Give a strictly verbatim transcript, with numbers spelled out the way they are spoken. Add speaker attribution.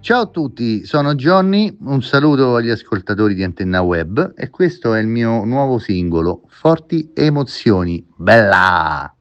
Speaker 1: Ciao a tutti, sono Johnny, un saluto agli ascoltatori di Antenna Web e questo è il mio nuovo singolo, Forti Emozioni. Bella!